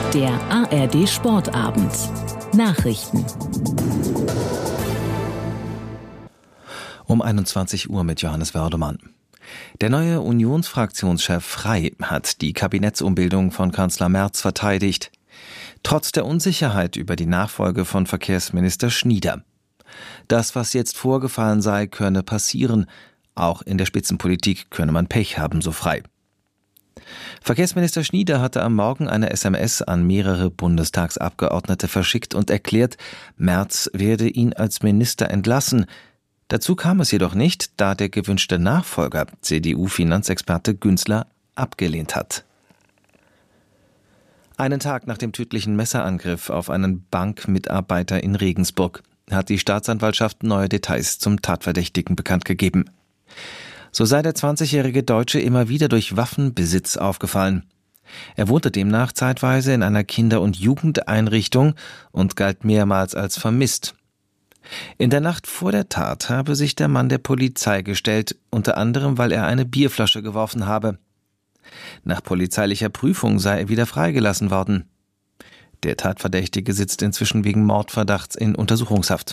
Der ARD Sportabend. Nachrichten. Um 21 Uhr mit Johannes Wördemann. Der neue Unionsfraktionschef Frey hat die Kabinettsumbildung von Kanzler Merz verteidigt. Trotz der Unsicherheit über die Nachfolge von Verkehrsminister Schnieder. Das, was jetzt vorgefallen sei, könne passieren. Auch in der Spitzenpolitik könne man Pech haben, so Frey. Verkehrsminister Schnieder hatte am Morgen eine SMS an mehrere Bundestagsabgeordnete verschickt und erklärt, Merz werde ihn als Minister entlassen. Dazu kam es jedoch nicht, da der gewünschte Nachfolger, CDU-Finanzexperte Günzler, abgelehnt hat. Einen Tag nach dem tödlichen Messerangriff auf einen Bankmitarbeiter in Regensburg hat die Staatsanwaltschaft neue Details zum Tatverdächtigen bekannt gegeben. So sei der 20-jährige Deutsche immer wieder durch Waffenbesitz aufgefallen. Er wohnte demnach zeitweise in einer Kinder- und Jugendeinrichtung und galt mehrmals als vermisst. In der Nacht vor der Tat habe sich der Mann der Polizei gestellt, unter anderem, weil er eine Bierflasche geworfen habe. Nach polizeilicher Prüfung sei er wieder freigelassen worden. Der Tatverdächtige sitzt inzwischen wegen Mordverdachts in Untersuchungshaft.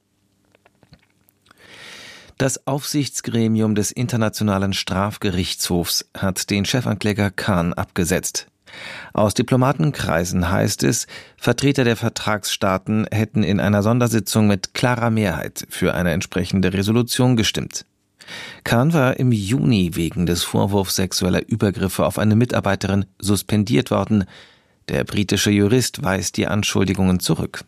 Das Aufsichtsgremium des Internationalen Strafgerichtshofs hat den Chefankläger Khan abgesetzt. Aus Diplomatenkreisen heißt es, Vertreter der Vertragsstaaten hätten in einer Sondersitzung mit klarer Mehrheit für eine entsprechende Resolution gestimmt. Khan war im Juni wegen des Vorwurfs sexueller Übergriffe auf eine Mitarbeiterin suspendiert worden. Der britische Jurist weist die Anschuldigungen zurück.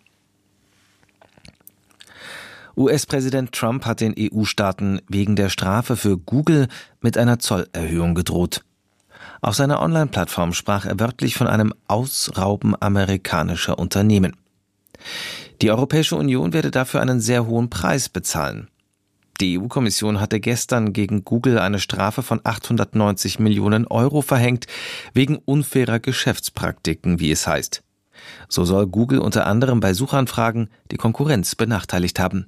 US-Präsident Trump hat den EU-Staaten wegen der Strafe für Google mit einer Zollerhöhung gedroht. Auf seiner Online-Plattform sprach er wörtlich von einem Ausrauben amerikanischer Unternehmen. Die Europäische Union werde dafür einen sehr hohen Preis bezahlen. Die EU-Kommission hatte gestern gegen Google eine Strafe von 890 Millionen Euro verhängt, wegen unfairer Geschäftspraktiken, wie es heißt. So soll Google unter anderem bei Suchanfragen die Konkurrenz benachteiligt haben.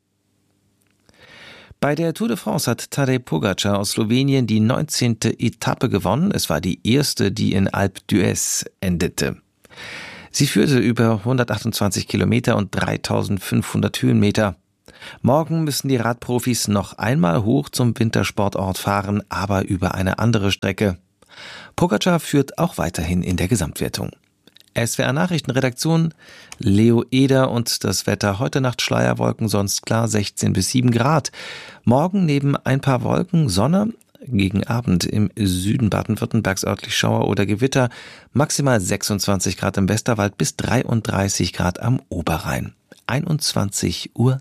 Bei der Tour de France hat Tadej Pogačar aus Slowenien die 19. Etappe gewonnen. Es war die erste, die in Alpe d'Huez endete. Sie führte über 128 Kilometer und 3500 Höhenmeter. Morgen müssen die Radprofis noch einmal hoch zum Wintersportort fahren, aber über eine andere Strecke. Pogačar führt auch weiterhin in der Gesamtwertung. SWR Nachrichtenredaktion, Leo Eder und das Wetter. Heute Nacht Schleierwolken, sonst klar 16 bis 7 Grad. Morgen neben ein paar Wolken Sonne, gegen Abend im Süden Baden-Württembergs örtlich Schauer oder Gewitter. Maximal 26 Grad im Westerwald bis 33 Grad am Oberrhein. 21:03 Uhr.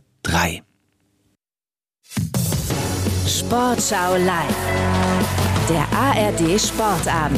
Sportschau live. Der ARD Sportabend.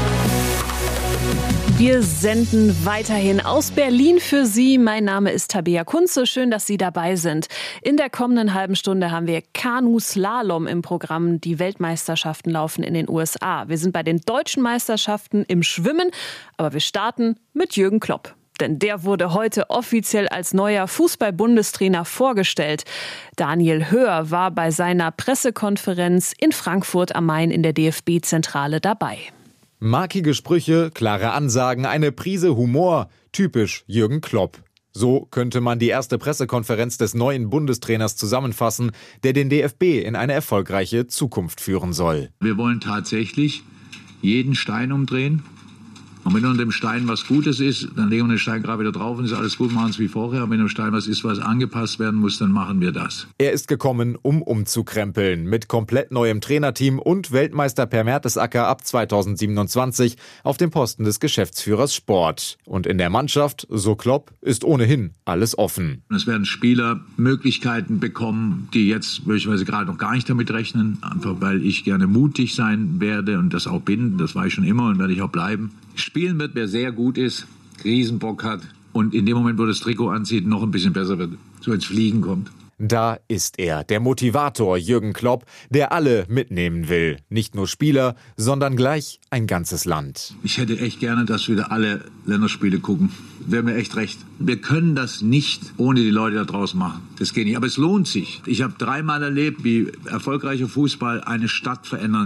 Wir senden weiterhin aus Berlin für Sie. Mein Name ist Tabea Kunze. Schön, dass Sie dabei sind. In der kommenden halben Stunde haben wir Kanu-Slalom im Programm. Die Weltmeisterschaften laufen in den USA. Wir sind bei den deutschen Meisterschaften im Schwimmen, aber wir starten mit Jürgen Klopp. Denn der wurde heute offiziell als neuer Fußball-Bundestrainer vorgestellt. Daniel Höher war bei seiner Pressekonferenz in Frankfurt am Main in der DFB-Zentrale dabei. Markige Sprüche, klare Ansagen, eine Prise Humor, typisch Jürgen Klopp. So könnte man die erste Pressekonferenz des neuen Bundestrainers zusammenfassen, der den DFB in eine erfolgreiche Zukunft führen soll. Wir wollen tatsächlich jeden Stein umdrehen. Und wenn unter dem Stein was Gutes ist, dann legen wir den Stein gerade wieder drauf und ist alles gut, machen es wie vorher. Und wenn unter dem Stein was ist, was angepasst werden muss, dann machen wir das. Er ist gekommen, um umzukrempeln. Mit komplett neuem Trainerteam und Weltmeister Per Mertesacker ab 2027 auf dem Posten des Geschäftsführers Sport. Und in der Mannschaft, so Klopp, ist ohnehin alles offen. Es werden Spieler Möglichkeiten bekommen, die jetzt möglicherweise gerade noch gar nicht damit rechnen. Einfach weil ich gerne mutig sein werde und das auch bin. Das war ich schon immer und werde ich auch bleiben. Spielen wird, wer sehr gut ist, Riesenbock hat und in dem Moment, wo das Trikot anzieht, noch ein bisschen besser wird, so ins Fliegen kommt. Da ist er, der Motivator Jürgen Klopp, der alle mitnehmen will. Nicht nur Spieler, sondern gleich ein ganzes Land. Ich hätte echt gerne, dass wieder alle Länderspiele gucken. Wäre mir echt recht. Wir können das nicht ohne die Leute da draußen machen. Das geht nicht. Aber es lohnt sich. Ich habe 3-mal erlebt, wie erfolgreicher Fußball eine Stadt verändern kann.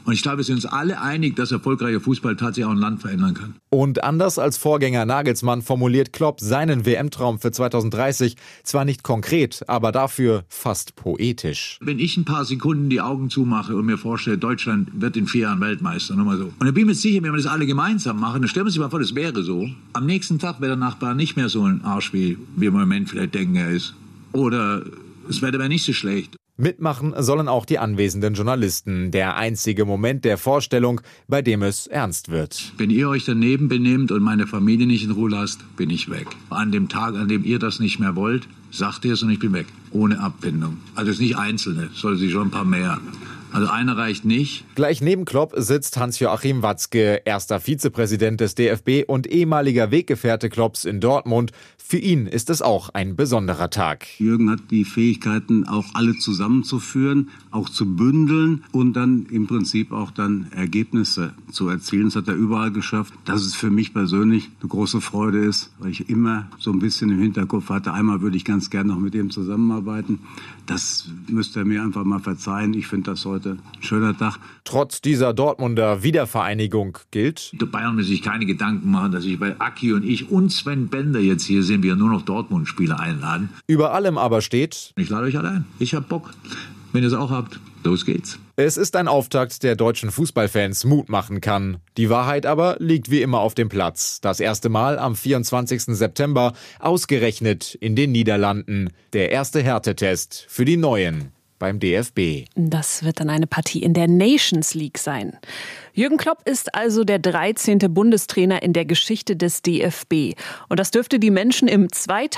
Und ich glaube, wir sind uns alle einig, dass erfolgreicher Fußball tatsächlich auch ein Land verändern kann. Und anders als Vorgänger Nagelsmann formuliert Klopp seinen WM-Traum für 2030 zwar nicht konkret, aber dafür fast poetisch. Wenn ich ein paar Sekunden die Augen zumache und mir vorstelle, Deutschland wird in 4 Jahren Weltmeister, nur mal so. Und dann bin ich mir sicher, wenn wir das alle gemeinsam machen, dann stellen wir uns mal vor, das wäre so. Am nächsten Tag wäre der Nachbar nicht mehr so ein Arsch, wie wir im Moment vielleicht denken, er ist. Oder das Wetter wäre nicht so schlecht. Mitmachen sollen auch die anwesenden Journalisten. Der einzige Moment der Vorstellung, bei dem es ernst wird. Wenn ihr euch daneben benehmt und meine Familie nicht in Ruhe lasst, bin ich weg. An dem Tag, an dem ihr das nicht mehr wollt, sagt ihr es und ich bin weg. Ohne Abfindung. Also es ist nicht Einzelne, es soll sich schon ein paar mehr. Also einer reicht nicht. Gleich neben Klopp sitzt Hans-Joachim Watzke, erster Vizepräsident des DFB und ehemaliger Weggefährte Klopps in Dortmund. Für ihn ist es auch ein besonderer Tag. Jürgen hat die Fähigkeiten, auch alle zusammenzuführen, auch zu bündeln und dann im Prinzip auch dann Ergebnisse zu erzielen. Das hat er überall geschafft. Dass es für mich persönlich eine große Freude ist, weil ich immer so ein bisschen im Hinterkopf hatte, einmal würde ich ganz gerne noch mit ihm zusammenarbeiten. Das müsst ihr mir einfach mal verzeihen. Ich finde das heute ein schöner Tag. Trotz dieser Dortmunder Wiedervereinigung gilt: Der Bayern muss sich keine Gedanken machen, dass ich, weil Aki und ich und Sven Bender jetzt hier sind, wir nur noch Dortmund-Spieler einladen. Über allem aber steht: Ich lade euch alle ein. Ich hab Bock. Wenn ihr es auch habt, los geht's. Es ist ein Auftakt, der deutschen Fußballfans Mut machen kann. Die Wahrheit aber liegt wie immer auf dem Platz. Das erste Mal am 24. September, ausgerechnet in den Niederlanden. Der erste Härtetest für die Neuen beim DFB. Das wird dann eine Partie in der Nations League sein. Jürgen Klopp ist also der 13. Bundestrainer in der Geschichte des DFB. Und das dürfte die Menschen im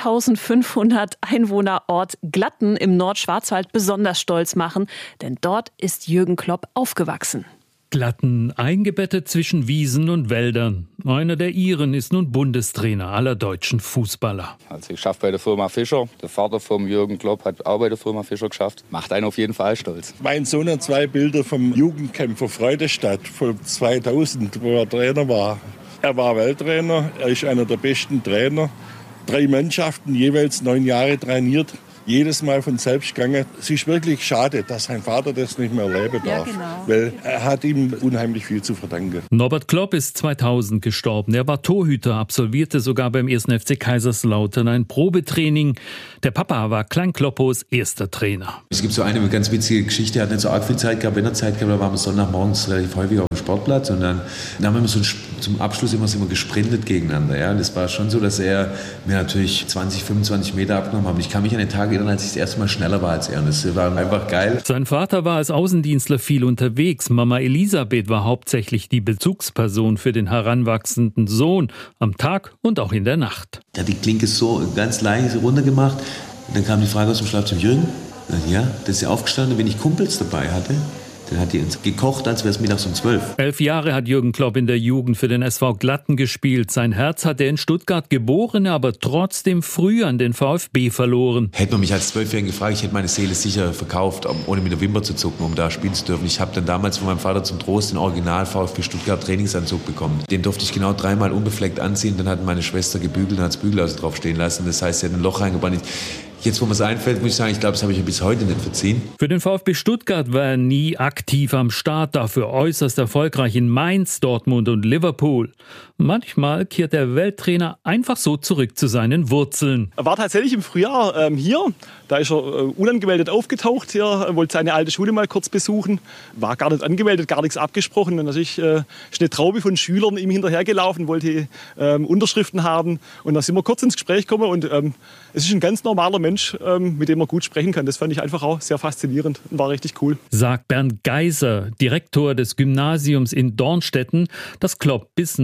2500 Einwohnerort Glatten im Nordschwarzwald besonders stolz machen. Denn dort ist Jürgen Klopp aufgewachsen. Glatten, eingebettet zwischen Wiesen und Wäldern. Einer der Iren ist nun Bundestrainer aller deutschen Fußballer. Also ich schaffe bei der Firma Fischer. Der Vater von Jürgen Klopp hat auch bei der Firma Fischer geschafft. Macht einen auf jeden Fall stolz. Mein Sohn hat 2 Bilder vom Jugendcamp von Freudestadt von 2000, wo er Trainer war. Er war Welttrainer, er ist einer der besten Trainer. 3 Mannschaften, jeweils 9 Jahre trainiert. Jedes Mal von selbst gegangen. Es ist wirklich schade, dass sein Vater das nicht mehr erleben darf. Ja, genau. Weil er hat ihm unheimlich viel zu verdanken. Norbert Klopp ist 2000 gestorben. Er war Torhüter, absolvierte sogar beim 1. FC Kaiserslautern ein Probetraining. Der Papa war Klein Kloppos erster Trainer. Es gibt so eine ganz witzige Geschichte. Er hat nicht so arg viel Zeit gehabt. Wenn er Zeit gehabt, da waren wir Sonntagmorgens relativ häufig auf dem Sportplatz. Und dann haben wir zum Abschluss immer gesprintet gegeneinander. Ja? Das war schon so, dass er mir natürlich 20, 25 Meter abgenommen hat. Ich kann mich an den Tag erinnern, als ich das erste Mal schneller war als er. Und das war einfach geil. Sein Vater war als Außendienstler viel unterwegs. Mama Elisabeth war hauptsächlich die Bezugsperson für den heranwachsenden Sohn. Am Tag und auch in der Nacht. Er hat die Klinke so ganz leicht runtergemacht. Und dann kam die Frage aus dem Schlafzimmer: Jürgen? Ja, das ist ja aufgestanden, wenn ich Kumpels dabei hatte. Dann hat die uns gekocht, als wäre es mittags um 12. 11 Jahre hat Jürgen Klopp in der Jugend für den SV Glatten gespielt. Sein Herz hat er in Stuttgart geboren, aber trotzdem früh an den VfB verloren. Hätte man mich als 12-Jährigen gefragt, ich hätte meine Seele sicher verkauft, ohne mit der Wimper zu zucken, um da spielen zu dürfen. Ich habe dann damals von meinem Vater zum Trost den Original VfB Stuttgart Trainingsanzug bekommen. Den durfte ich genau 3-mal unbefleckt anziehen. Dann hat meine Schwester gebügelt und hat das Bügeleisen drauf stehen lassen. Das heißt, sie hat ein Loch reingebaut. Jetzt, wo mir es einfällt, muss ich sagen, ich glaube, das habe ich bis heute nicht verziehen. Für den VfB Stuttgart war er nie aktiv am Start, dafür äußerst erfolgreich in Mainz, Dortmund und Liverpool. Manchmal kehrt der Welttrainer einfach so zurück zu seinen Wurzeln. Er war tatsächlich im Frühjahr hier. Da ist er unangemeldet aufgetaucht hier, wollte seine alte Schule mal kurz besuchen. War gar nicht angemeldet, gar nichts abgesprochen. Und natürlich ist eine Traube von Schülern ihm hinterhergelaufen, wollte Unterschriften haben. Und da sind wir kurz ins Gespräch gekommen. Und es ist ein ganz normaler Mensch, mit dem man gut sprechen kann. Das fand ich einfach auch sehr faszinierend und war richtig cool. Sagt Bernd Geiser, Direktor des Gymnasiums in Dornstetten, das Klopp bis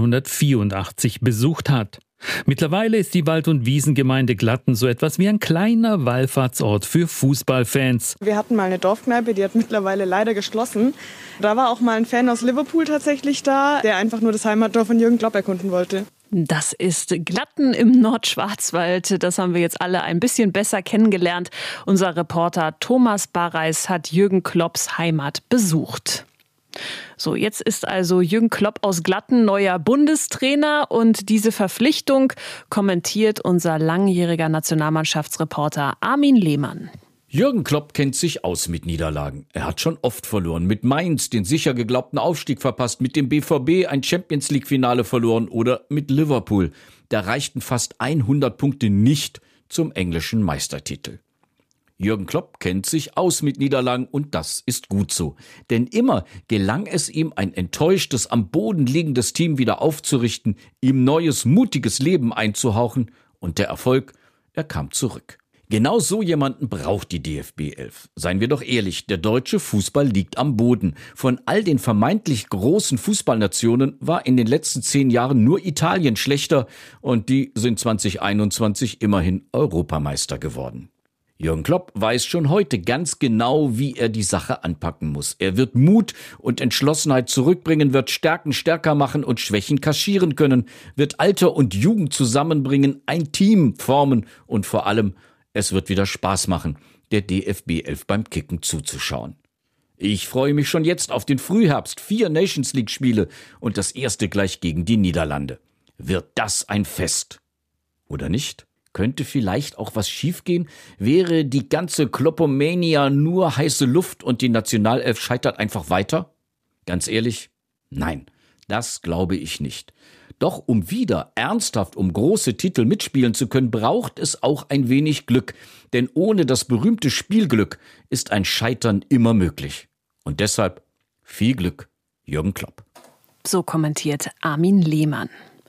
1984 besucht hat. Mittlerweile ist die Wald- und Wiesengemeinde Glatten so etwas wie ein kleiner Wallfahrtsort für Fußballfans. Wir hatten mal eine Dorfkneipe, die hat mittlerweile leider geschlossen. Da war auch mal ein Fan aus Liverpool tatsächlich da, der einfach nur das Heimatdorf von Jürgen Klopp erkunden wollte. Das ist Glatten im Nordschwarzwald. Das haben wir jetzt alle ein bisschen besser kennengelernt. Unser Reporter Thomas Barreis hat Jürgen Klopps Heimat besucht. So, jetzt ist also Jürgen Klopp aus Glatten neuer Bundestrainer und diese Verpflichtung kommentiert unser langjähriger Nationalmannschaftsreporter Armin Lehmann. Jürgen Klopp kennt sich aus mit Niederlagen. Er hat schon oft verloren. Mit Mainz den sicher geglaubten Aufstieg verpasst, mit dem BVB ein Champions-League-Finale verloren oder mit Liverpool. Da reichten fast 100 Punkte nicht zum englischen Meistertitel. Jürgen Klopp kennt sich aus mit Niederlagen und das ist gut so. Denn immer gelang es ihm, ein enttäuschtes, am Boden liegendes Team wieder aufzurichten, ihm neues, mutiges Leben einzuhauchen und der Erfolg, er kam zurück. Genau so jemanden braucht die DFB 11. Seien wir doch ehrlich, der deutsche Fußball liegt am Boden. Von all den vermeintlich großen Fußballnationen war in den letzten 10 Jahren nur Italien schlechter und die sind 2021 immerhin Europameister geworden. Jürgen Klopp weiß schon heute ganz genau, wie er die Sache anpacken muss. Er wird Mut und Entschlossenheit zurückbringen, wird Stärken stärker machen und Schwächen kaschieren können, wird Alter und Jugend zusammenbringen, ein Team formen und vor allem es wird wieder Spaß machen, der DFB 11 beim Kicken zuzuschauen. Ich freue mich schon jetzt auf den Frühherbst, 4 Nations-League-Spiele und das erste gleich gegen die Niederlande. Wird das ein Fest? Oder nicht? Könnte vielleicht auch was schiefgehen? Wäre die ganze Kloppomania nur heiße Luft und die Nationalelf scheitert einfach weiter? Ganz ehrlich, nein, das glaube ich nicht. Doch um wieder ernsthaft um große Titel mitspielen zu können, braucht es auch ein wenig Glück. Denn ohne das berühmte Spielglück ist ein Scheitern immer möglich. Und deshalb viel Glück, Jürgen Klopp. So kommentiert Armin Lehmann.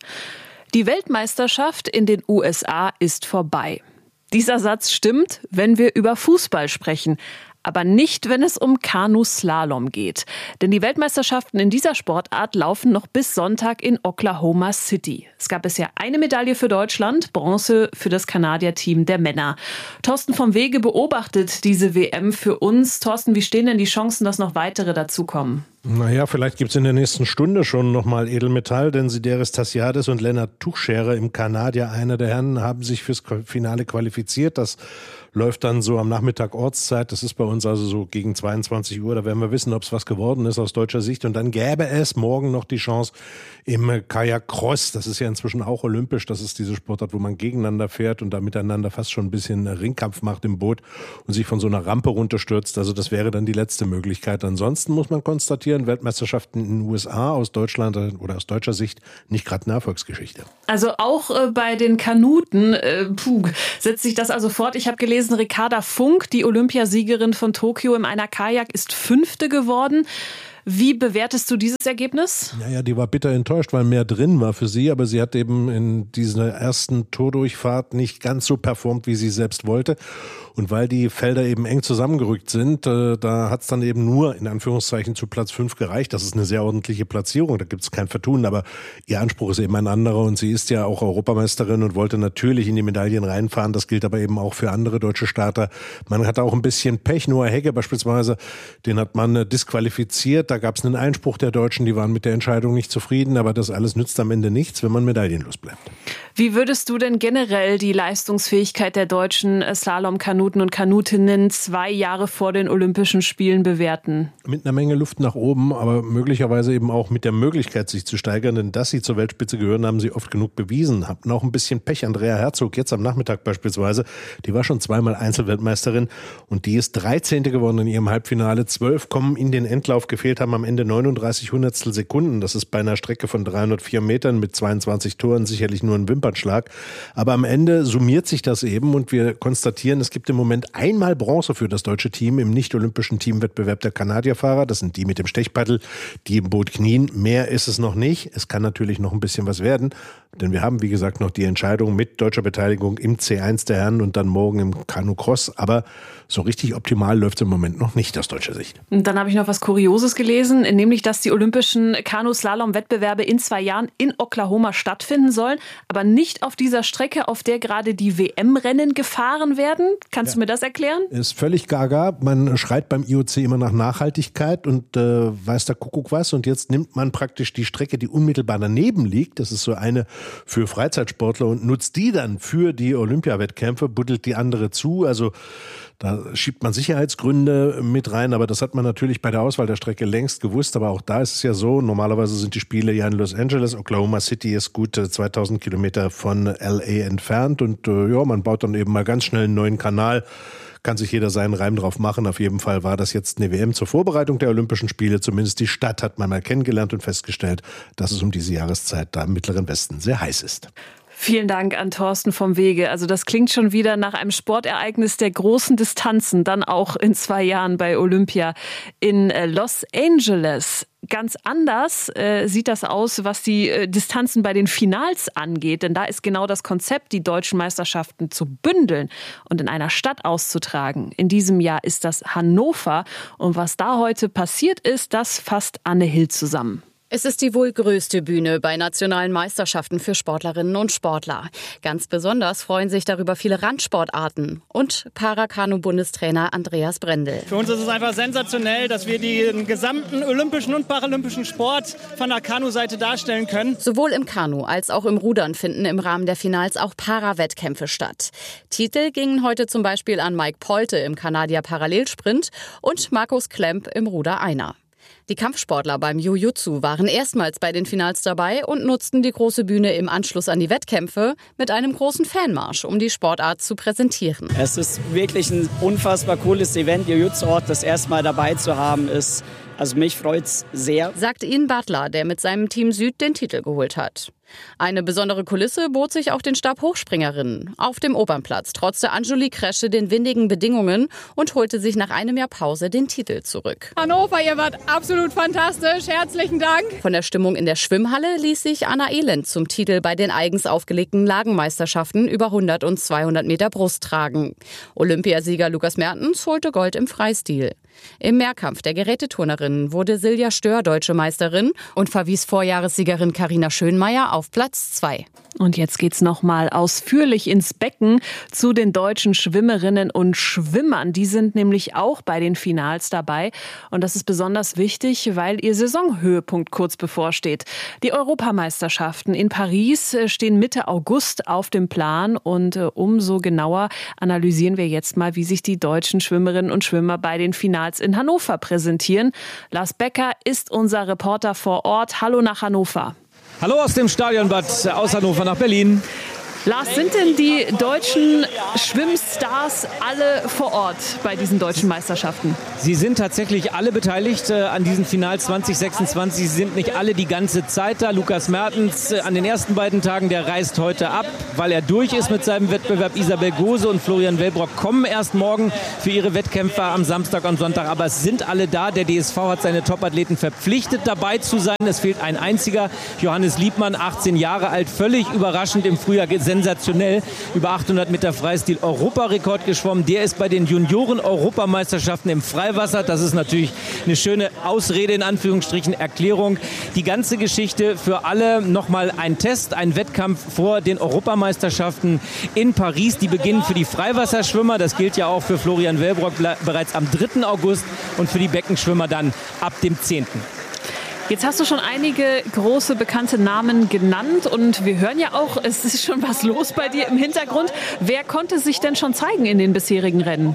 Die Weltmeisterschaft in den USA ist vorbei. Dieser Satz stimmt, wenn wir über Fußball sprechen. Aber nicht, wenn es um Kanuslalom geht. Denn die Weltmeisterschaften in dieser Sportart laufen noch bis Sonntag in Oklahoma City. Es gab bisher eine Medaille für Deutschland, Bronze für das Kanadier-Team der Männer. Thorsten vom Wege beobachtet diese WM für uns. Thorsten, wie stehen denn die Chancen, dass noch weitere dazukommen? Naja, vielleicht gibt es in der nächsten Stunde schon nochmal Edelmetall, denn Sideris Tassiadis und Lennart Tuchscherer im Kanadier, einer der Herren, haben sich fürs Finale qualifiziert. Das läuft dann so am Nachmittag Ortszeit. Das ist bei uns also so gegen 22 Uhr. Da werden wir wissen, ob es was geworden ist aus deutscher Sicht. Und dann gäbe es morgen noch die Chance im Kajak-Cross. Das ist ja inzwischen auch olympisch. Das ist diese Sportart, wo man gegeneinander fährt und da miteinander fast schon ein bisschen Ringkampf macht im Boot und sich von so einer Rampe runterstürzt. Also das wäre dann die letzte Möglichkeit. Ansonsten muss man konstatieren, Weltmeisterschaften in den USA aus Deutschland oder aus deutscher Sicht nicht gerade eine Erfolgsgeschichte. Also auch bei den Kanuten setzt sich das also fort. Ich habe gelesen, Ricarda Funk, die Olympiasiegerin von Tokio im Einer Kajak, ist 5. geworden. Wie bewertest du dieses Ergebnis? Naja, die war bitter enttäuscht, weil mehr drin war für sie, aber sie hat eben in dieser ersten Tordurchfahrt nicht ganz so performt, wie sie selbst wollte. Und weil die Felder eben eng zusammengerückt sind, da hat es dann eben nur in Anführungszeichen zu Platz 5 gereicht. Das ist eine sehr ordentliche Platzierung, da gibt es kein Vertun, aber ihr Anspruch ist eben ein anderer und sie ist ja auch Europameisterin und wollte natürlich in die Medaillen reinfahren. Das gilt aber eben auch für andere deutsche Starter. Man hat auch ein bisschen Pech. Noah Hegge beispielsweise, den hat man disqualifiziert. Da gab es einen Einspruch der Deutschen, die waren mit der Entscheidung nicht zufrieden, aber das alles nützt am Ende nichts, wenn man medaillenlos bleibt. Wie würdest du denn generell die Leistungsfähigkeit der deutschen Slalom-Kanuten und Kanutinnen 2 Jahre vor den Olympischen Spielen bewerten? Mit einer Menge Luft nach oben, aber möglicherweise eben auch mit der Möglichkeit, sich zu steigern, denn dass sie zur Weltspitze gehören, haben sie oft genug bewiesen. Hatten auch ein bisschen Pech. Andrea Herzog, jetzt am Nachmittag beispielsweise, die war schon 2-mal Einzelweltmeisterin und die ist 13. geworden in ihrem Halbfinale. 12 kommen in den Endlauf, gefehlt haben am Ende 39 Hundertstel Sekunden. Das ist bei einer Strecke von 304 Metern mit 22 Toren sicherlich nur ein Wimpernschlag. Aber am Ende summiert sich das eben und wir konstatieren, es gibt im Moment einmal Bronze für das deutsche Team im nicht-olympischen Teamwettbewerb der Kanadierfahrer. Das sind die mit dem Stechpaddel, die im Boot knien. Mehr ist es noch nicht. Es kann natürlich noch ein bisschen was werden, denn wir haben, wie gesagt, noch die Entscheidung mit deutscher Beteiligung im C1 der Herren und dann morgen im Kanu-Cross. Aber so richtig optimal läuft es im Moment noch nicht aus deutscher Sicht. Und dann habe ich noch was Kurioses gelesen, nämlich, dass die olympischen Kanu-Slalom-Wettbewerbe in 2 Jahren in Oklahoma stattfinden sollen, aber nicht auf dieser Strecke, auf der gerade die WM-Rennen gefahren werden. Kannst du mir das erklären? Ist völlig gaga. Man schreit beim IOC immer nach Nachhaltigkeit und weiß der Kuckuck was. Und jetzt nimmt man praktisch die Strecke, die unmittelbar daneben liegt. Das ist so eine für Freizeitsportler und nutzt die dann für die Olympiawettkämpfe, buddelt die andere zu. Also da schiebt man Sicherheitsgründe mit rein, aber das hat man natürlich bei der Auswahl der Strecke längst gewusst. Aber auch da ist es ja so, normalerweise sind die Spiele ja in Los Angeles. Oklahoma City ist gut 2000 Kilometer von LA entfernt und man baut dann eben mal ganz schnell einen neuen Kanal. kann sich jeder seinen Reim drauf machen. Auf jeden Fall war das jetzt eine WM zur Vorbereitung der Olympischen Spiele. Zumindest die Stadt hat man mal kennengelernt und festgestellt, dass es um diese Jahreszeit da im Mittleren Westen sehr heiß ist. Vielen Dank an Thorsten vom Wege. Also das klingt schon wieder nach einem Sportereignis der großen Distanzen, dann auch in 2 Jahren bei Olympia in Los Angeles. Ganz anders sieht das aus, was die Distanzen bei den Finals angeht. Denn da ist genau das Konzept, die deutschen Meisterschaften zu bündeln und in einer Stadt auszutragen. In diesem Jahr ist das Hannover. Und was da heute passiert ist, das fasst Anne Hill zusammen. Es ist die wohl größte Bühne bei nationalen Meisterschaften für Sportlerinnen und Sportler. Ganz besonders freuen sich darüber viele Randsportarten und Parakanu-Bundestrainer Andreas Brendel. Für uns ist es einfach sensationell, dass wir den gesamten olympischen und paralympischen Sport von der Kanu-Seite darstellen können. Sowohl im Kanu als auch im Rudern finden im Rahmen der Finals auch Para-Wettkämpfe statt. Titel gingen heute zum Beispiel an Mike Polte im Kanadier-Parallelsprint und Markus Klemp im Ruder-Einer. Die Kampfsportler beim Jiu-Jitsu waren erstmals bei den Finals dabei und nutzten die große Bühne im Anschluss an die Wettkämpfe mit einem großen Fanmarsch, um die Sportart zu präsentieren. Es ist wirklich ein unfassbar cooles Event. Jiu-Jitsu-Ort das erste Mal dabei zu haben, ist, also mich freut's sehr. Sagt Ian Butler, der mit seinem Team Süd den Titel geholt hat. Eine besondere Kulisse bot sich auch den Stabhochspringerinnen. Auf dem Opernplatz trotzte Anjuli Kresche den windigen Bedingungen und holte sich nach einem Jahr Pause den Titel zurück. Hannover, ihr wart absolut fantastisch. Herzlichen Dank. Von der Stimmung in der Schwimmhalle ließ sich Anna Elend zum Titel bei den eigens aufgelegten Lagenmeisterschaften über 100 und 200 Meter Brust tragen. Olympiasieger Lukas Mertens holte Gold im Freistil. Im Mehrkampf der Geräteturnerinnen wurde Silja Stör deutsche Meisterin und verwies Vorjahressiegerin Carina Schönmeier auf Platz 2. Und jetzt geht's noch mal ausführlich ins Becken zu den deutschen Schwimmerinnen und Schwimmern. Die sind nämlich auch bei den Finals dabei. Und das ist besonders wichtig, weil ihr Saisonhöhepunkt kurz bevorsteht. Die Europameisterschaften in Paris stehen Mitte August auf dem Plan. Und umso genauer analysieren wir jetzt mal, wie sich die deutschen Schwimmerinnen und Schwimmer bei den Finals in Hannover präsentieren. Lars Becker ist unser Reporter vor Ort. Hallo nach Hannover. Hallo aus dem Stadionbad, aus Hannover nach Berlin. Lars, sind denn die deutschen Schwimmstars alle vor Ort bei diesen deutschen Meisterschaften? Sie sind tatsächlich alle beteiligt an diesen Finals 2026. Sie sind nicht alle die ganze Zeit da. Lukas Mertens an den ersten beiden Tagen, der reist heute ab, weil er durch ist mit seinem Wettbewerb. Isabel Gose und Florian Wellbrock kommen erst morgen für ihre Wettkämpfe am Samstag und Sonntag. Aber es sind alle da. Der DSV hat seine Topathleten verpflichtet, dabei zu sein. Es fehlt ein einziger, Johannes Liebmann, 18 Jahre alt, völlig überraschend im Frühjahr sensationell über 800 Meter Freistil Europarekord geschwommen. Der ist bei den Junioren-Europameisterschaften im Freiwasser. Das ist natürlich eine schöne Ausrede, in Anführungsstrichen, Erklärung. Die ganze Geschichte für alle nochmal ein Test, ein Wettkampf vor den Europameisterschaften in Paris. Die beginnen für die Freiwasserschwimmer. Das gilt ja auch für Florian Wellbrock bereits am 3. August und für die Beckenschwimmer dann ab dem 10. Jetzt hast du schon einige große bekannte Namen genannt und wir hören ja auch, es ist schon was los bei dir im Hintergrund. Wer konnte sich denn schon zeigen in den bisherigen Rennen?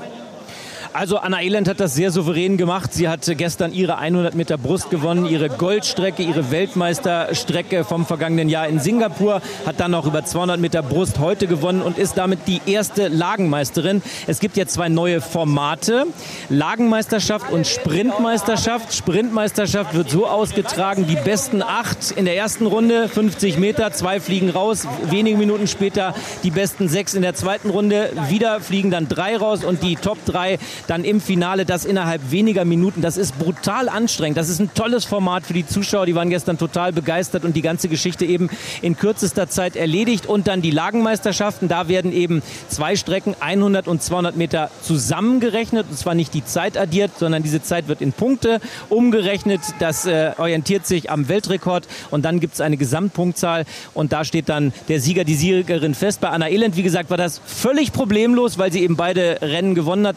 Also Anna Elend hat das sehr souverän gemacht. Sie hat gestern ihre 100 Meter Brust gewonnen, ihre Goldstrecke, ihre Weltmeisterstrecke vom vergangenen Jahr in Singapur, hat dann noch über 200 Meter Brust heute gewonnen und ist damit die erste Lagenmeisterin. Es gibt jetzt 2 neue Formate, Lagenmeisterschaft und Sprintmeisterschaft. Sprintmeisterschaft wird so ausgetragen, die besten 8 in der ersten Runde, 50 Meter, 2 fliegen raus. Wenige Minuten später die besten 6 in der zweiten Runde, wieder fliegen dann 3 raus und die Top 3 dann im Finale, das innerhalb weniger Minuten. Das ist brutal anstrengend. Das ist ein tolles Format für die Zuschauer. Die waren gestern total begeistert und die ganze Geschichte eben in kürzester Zeit erledigt. Und dann die Lagenmeisterschaften. Da werden eben 2 Strecken, 100 und 200 Meter zusammengerechnet. Und zwar nicht die Zeit addiert, sondern diese Zeit wird in Punkte umgerechnet. Das orientiert sich am Weltrekord. Und dann gibt es eine Gesamtpunktzahl. Und da steht dann der Sieger, die Siegerin fest. Bei Anna Elend, wie gesagt, war das völlig problemlos, weil sie eben beide Rennen gewonnen hat. Da musste keine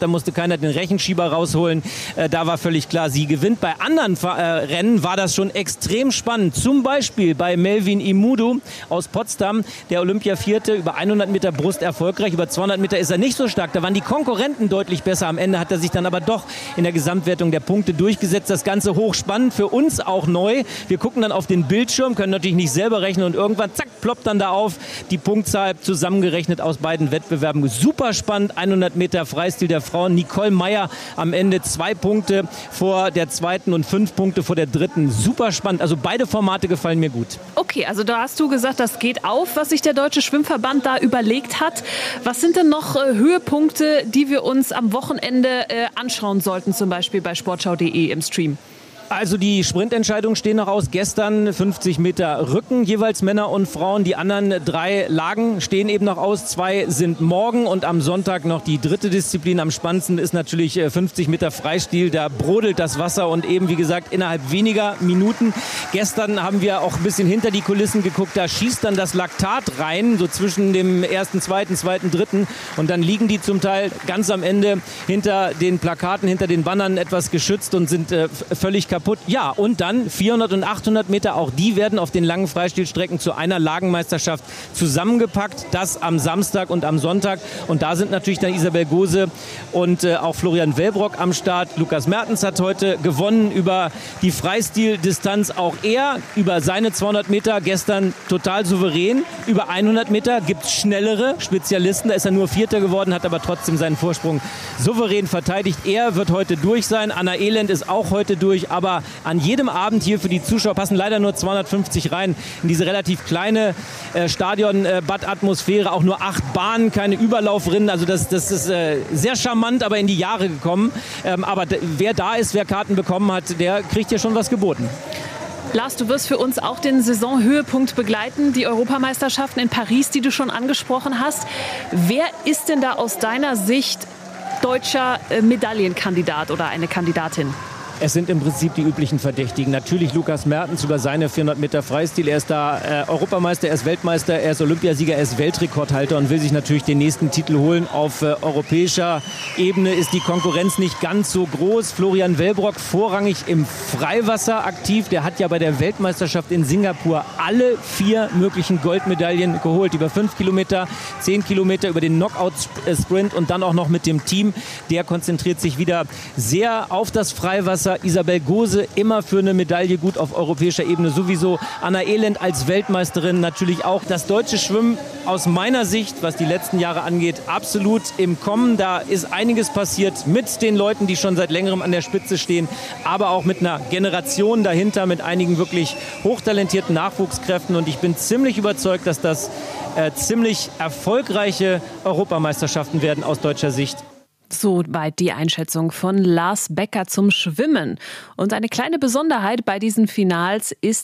keiner den Rechenschieber rausholen. Da war völlig klar, sie gewinnt. Bei anderen Rennen war das schon extrem spannend. Zum Beispiel bei Melvin Imudu aus Potsdam, der Olympia-Vierte, über 100 Meter Brust erfolgreich. Über 200 Meter ist er nicht so stark. Da waren die Konkurrenten deutlich besser. Am Ende hat er sich dann aber doch in der Gesamtwertung der Punkte durchgesetzt. Das Ganze hochspannend, für uns auch neu. Wir gucken dann auf den Bildschirm, können natürlich nicht selber rechnen und irgendwann, zack, ploppt dann da auf die Punktzahl zusammengerechnet aus beiden Wettbewerben. Super spannend, 100 Meter Freistil der Frauen. Nicole Meyer am Ende 2 Punkte vor der zweiten und 5 Punkte vor der dritten. Super spannend. Also beide Formate gefallen mir gut. Okay, also da hast du gesagt, das geht auf, was sich der Deutsche Schwimmverband da überlegt hat. Was sind denn noch Höhepunkte, die wir uns am Wochenende anschauen sollten, zum Beispiel bei sportschau.de im Stream? Also die Sprintentscheidungen stehen noch aus. Gestern 50 Meter Rücken, jeweils Männer und Frauen. Die anderen 3 Lagen stehen eben noch aus. 2 sind morgen und am Sonntag noch die dritte Disziplin. Am spannendsten ist natürlich 50 Meter Freistil. Da brodelt das Wasser und eben, wie gesagt, innerhalb weniger Minuten. Gestern haben wir auch ein bisschen hinter die Kulissen geguckt. Da schießt dann das Laktat rein, so zwischen dem ersten, zweiten, dritten. Und dann liegen die zum Teil ganz am Ende hinter den Plakaten, hinter den Bannern etwas geschützt und sind völlig kaputt. Ja, und dann 400 und 800 Meter, auch die werden auf den langen Freistilstrecken zu einer Lagenmeisterschaft zusammengepackt. Das am Samstag und am Sonntag. Und da sind natürlich dann Isabel Gose und auch Florian Wellbrock am Start. Lukas Mertens hat heute gewonnen über die Freistildistanz. Auch er über seine 200 Meter gestern total souverän. Über 100 Meter gibt es schnellere Spezialisten. Da ist er nur Vierter geworden, hat aber trotzdem seinen Vorsprung souverän verteidigt. Er wird heute durch sein. Anna Elend ist auch heute durch, aber an jedem Abend hier für die Zuschauer passen leider nur 250 rein in diese relativ kleine Stadion-Bad-Atmosphäre. Auch nur 8 Bahnen, keine Überlaufrinnen. Also das ist sehr charmant, aber in die Jahre gekommen. Aber wer da ist, wer Karten bekommen hat, der kriegt hier schon was geboten. Lars, du wirst für uns auch den Saisonhöhepunkt begleiten, die Europameisterschaften in Paris, die du schon angesprochen hast. Wer ist denn da aus deiner Sicht deutscher Medaillenkandidat oder eine Kandidatin? Es sind im Prinzip die üblichen Verdächtigen. Natürlich Lukas Mertens über seine 400 Meter Freistil. Er ist da Europameister, er ist Weltmeister, er ist Olympiasieger, er ist Weltrekordhalter und will sich natürlich den nächsten Titel holen. Auf europäischer Ebene ist die Konkurrenz nicht ganz so groß. Florian Wellbrock vorrangig im Freiwasser aktiv. Der hat ja bei der Weltmeisterschaft in Singapur alle 4 möglichen Goldmedaillen geholt. Über 5 Kilometer, 10 Kilometer, über den Knockout-Sprint und dann auch noch mit dem Team. Der konzentriert sich wieder sehr auf das Freiwasser. Isabel Gose immer für eine Medaille gut auf europäischer Ebene sowieso. Anna Elend als Weltmeisterin natürlich auch. Das deutsche Schwimmen aus meiner Sicht, was die letzten Jahre angeht, absolut im Kommen. Da ist einiges passiert mit den Leuten, die schon seit längerem an der Spitze stehen, aber auch mit einer Generation dahinter, mit einigen wirklich hochtalentierten Nachwuchskräften. Und ich bin ziemlich überzeugt, dass das ziemlich erfolgreiche Europameisterschaften werden aus deutscher Sicht. Soweit die Einschätzung von Lars Becker zum Schwimmen. Und eine kleine Besonderheit bei diesen Finals ist